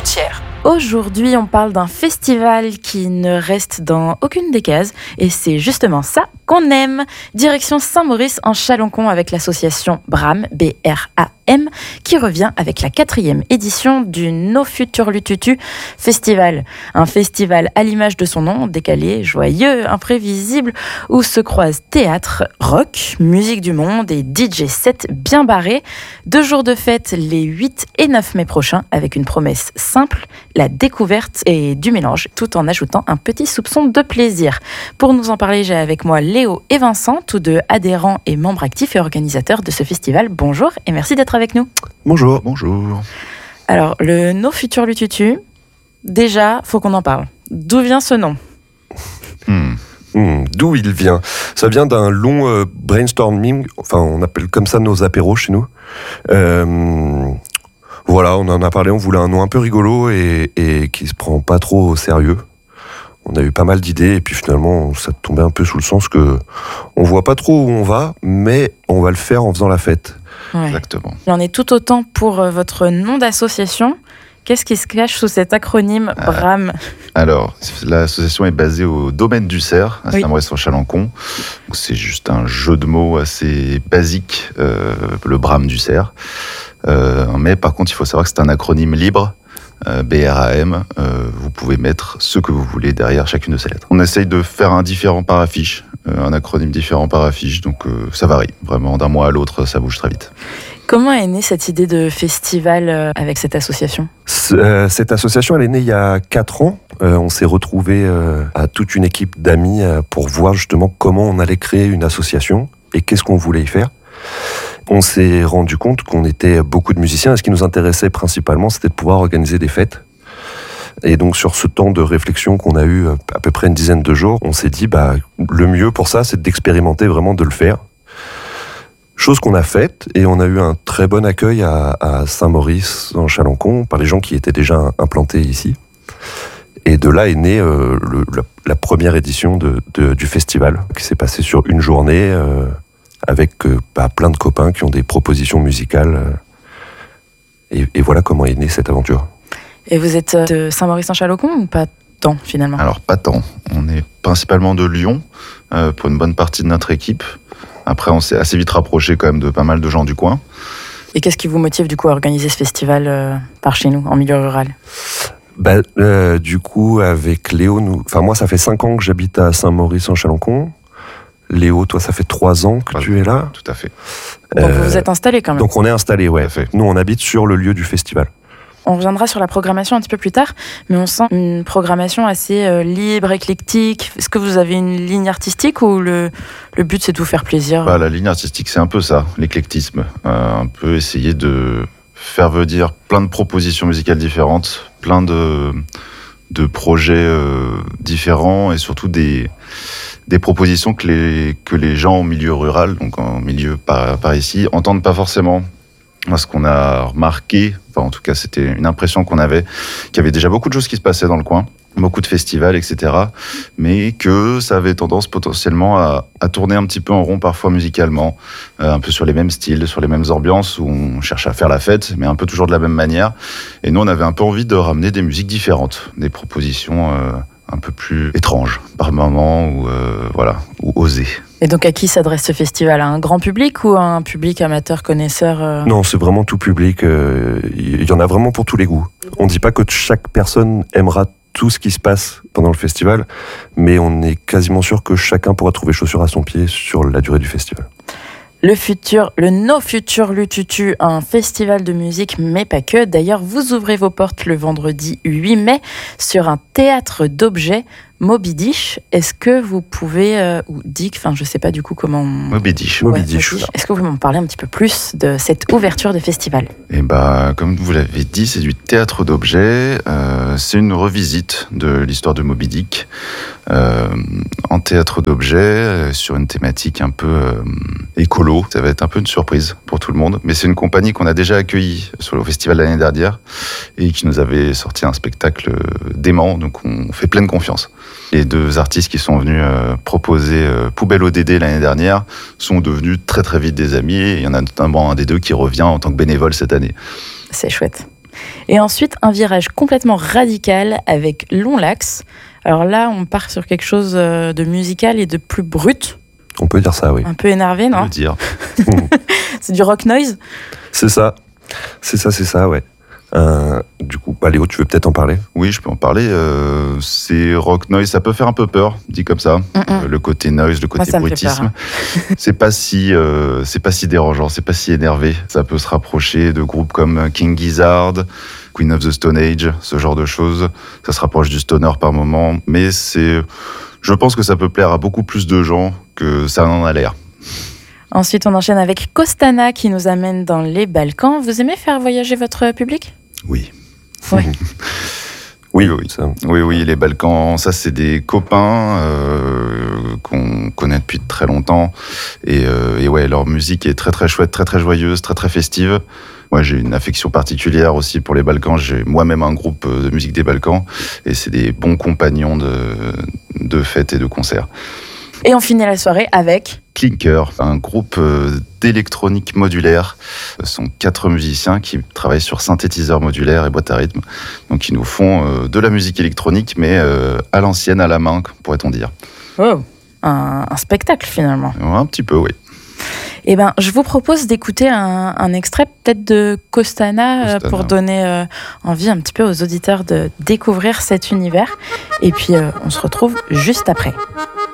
entière. Aujourd'hui, on parle d'un festival qui ne reste dans aucune des cases et c'est justement ça qu'on aime. Direction Saint-Maurice en Chalencon avec l'association BRAM, B-R-A-M, qui revient avec la 4e édition du No Futur Lututu Festival. Un festival à l'image de son nom, décalé, joyeux, imprévisible, où se croisent théâtre, rock, musique du monde et DJ set bien barrés. 2 jours de fête les 8 et 9 mai prochains avec une promesse simple, la découverte et du mélange, tout en ajoutant un petit soupçon de plaisir. Pour nous en parler, j'ai avec moi Léo et Vincent, tous deux adhérents et membres actifs et organisateurs de ce festival. Bonjour et merci d'être avec nous. Bonjour. Bonjour. Alors, le No Futur Lututu, déjà, faut qu'on en parle. D'où vient ce nom ? D'où il vient ? Ça vient d'un long brainstorming, enfin on appelle comme ça nos apéros chez nous. Voilà, on en a parlé, on voulait un nom un peu rigolo et qui se prend pas trop au sérieux. On a eu pas mal d'idées et puis finalement ça tombait un peu sous le sens que on voit pas trop où on va, mais on va le faire en faisant la fête. Ouais. Exactement. Il en est tout autant pour votre nom d'association. Qu'est-ce qui se cache sous cet acronyme BRAM ? Alors, l'association est basée au domaine du Cerf, à Saint-Maurice en Chalencon. C'est juste un jeu de mots assez basique, le BRAM du Cerf. Mais par contre, il faut savoir que c'est un acronyme libre, BRAM. Vous pouvez mettre ce que vous voulez derrière chacune de ces lettres. On essaye de faire un différent par affiche, un acronyme différent par affiche, donc ça varie. Vraiment, d'un mois à l'autre, ça bouge très vite. Comment est née cette idée de festival avec cette association ? Cette association, elle est née il y a 4 ans. On s'est retrouvés à toute une équipe d'amis pour voir justement comment on allait créer une association et qu'est-ce qu'on voulait y faire. On s'est rendu compte qu'on était beaucoup de musiciens et ce qui nous intéressait principalement, c'était de pouvoir organiser des fêtes. Et donc sur ce temps de réflexion qu'on a eu à peu près une dizaine de jours, on s'est dit le mieux pour ça, c'est d'expérimenter vraiment, de le faire. Chose qu'on a faite, et on a eu un très bon accueil à Saint-Maurice, en Chalencon, par les gens qui étaient déjà implantés ici. Et de là est née la première édition du festival, qui s'est passée sur une journée, avec plein de copains qui ont des propositions musicales. Et voilà comment est née cette aventure. Et vous êtes de Saint-Maurice-en-Chalencon ou pas tant, finalement ? Alors, pas tant. On est principalement de Lyon, pour une bonne partie de notre équipe. Après, on s'est assez vite rapproché quand même de pas mal de gens du coin. Et qu'est-ce qui vous motive du coup à organiser ce festival par chez nous, en milieu rural ? Du coup, avec Léo, moi ça fait 5 ans que j'habite à Saint-Maurice-en-Chalencon. Léo, toi ça fait 3 ans que tu es là. Tout à fait. Donc vous vous êtes installé quand même. Donc on est installé, ouais. Nous on habite sur le lieu du festival. On reviendra sur la programmation un petit peu plus tard, mais on sent une programmation assez libre, éclectique. Est-ce que vous avez une ligne artistique ou le but c'est de vous faire plaisir ? La ligne artistique, c'est un peu ça, l'éclectisme. Un peu essayer de faire venir plein de propositions musicales différentes, plein de projets différents et surtout des propositions que les gens au milieu rural, donc en milieu par ici, entendent pas forcément. Ce qu'on a remarqué, en tout cas c'était une impression qu'on avait, qu'il y avait déjà beaucoup de choses qui se passaient dans le coin, beaucoup de festivals, etc. Mais que ça avait tendance potentiellement à tourner un petit peu en rond parfois musicalement, un peu sur les mêmes styles, sur les mêmes ambiances, où on cherche à faire la fête, mais un peu toujours de la même manière. Et nous on avait un peu envie de ramener des musiques différentes, des propositions un peu plus étranges par moment, ou osées. Et donc à qui s'adresse ce festival ? À un grand public ou à un public amateur, connaisseur ? Non, c'est vraiment tout public. Il y en a vraiment pour tous les goûts. On ne dit pas que chaque personne aimera tout ce qui se passe pendant le festival, mais on est quasiment sûr que chacun pourra trouver chaussure à son pied sur la durée du festival. Le No Futur Lututu, un festival de musique, mais pas que. D'ailleurs, vous ouvrez vos portes le vendredi 8 mai sur un théâtre d'objets, Moby Dish. Est-ce que vous pouvez, ou Dick, je sais pas du coup comment... Moby Dish. Est-ce que vous pouvez m'en parler un petit peu plus de cette ouverture de festival ? Comme vous l'avez dit, c'est du théâtre d'objets. C'est une revisite de l'histoire de Moby Dick. En théâtre d'objets, sur une thématique un peu écolo. Ça va être un peu une surprise pour tout le monde. Mais c'est une compagnie qu'on a déjà accueillie sur le festival l'année dernière et qui nous avait sorti un spectacle dément. Donc on fait pleine confiance. Les 2 artistes qui sont venus proposer Poubelle ODD l'année dernière sont devenus très très vite des amis. Et il y en a notamment un des 2 qui revient en tant que bénévole cette année. C'est chouette. Et ensuite, un virage complètement radical avec Long Lax. Alors là, on part sur quelque chose de musical et de plus brut. On peut dire ça, oui. Un peu énervé, non ? On peut dire. C'est du rock noise ? C'est ça, ouais. Du coup, Léo, tu veux peut-être en parler ? Oui, je peux en parler. C'est rock noise, ça peut faire un peu peur, dit comme ça. Le côté noise, le côté bruitisme. C'est pas si dérangeant, c'est pas si énervé. Ça peut se rapprocher de groupes comme King Gizzard, Queen of the Stone Age, ce genre de choses. Ça se rapproche du stoner par moment, mais je pense que ça peut plaire à beaucoup plus de gens que ça en a l'air. Ensuite, on enchaîne avec Costana qui nous amène dans les Balkans. Vous aimez faire voyager votre public ? Oui. Ouais. Oui, les Balkans, ça c'est des copains qu'on connaît depuis très longtemps. Et ouais, leur musique est très très chouette, très très joyeuse, très très festive. Moi, j'ai une affection particulière aussi pour les Balkans. J'ai moi-même un groupe de musique des Balkans. Et c'est des bons compagnons de fêtes et de concerts. Et on finit la soirée avec Clinker, un groupe d'électronique modulaire. Ce sont 4 musiciens qui travaillent sur synthétiseurs modulaires et boîtes à rythme. Donc, ils nous font de la musique électronique, mais à l'ancienne, à la main, pourrait-on dire. Oh, un spectacle finalement. Un petit peu, oui. Eh ben, je vous propose d'écouter un extrait peut-être de Costana pour donner envie un petit peu aux auditeurs de découvrir cet univers. Et puis, on se retrouve juste après.